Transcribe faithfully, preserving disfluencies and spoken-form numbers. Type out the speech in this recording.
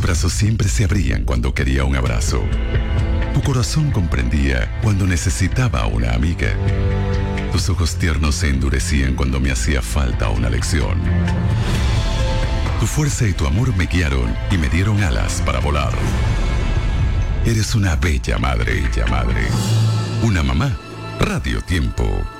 brazos siempre se abrían cuando quería un abrazo. Tu corazón comprendía cuando necesitaba una amiga. Tus ojos tiernos se endurecían cuando me hacía falta una lección. Tu fuerza y tu amor me guiaron y me dieron alas para volar. Eres una bella madre, bella madre. Una mamá. Radio Tiempo.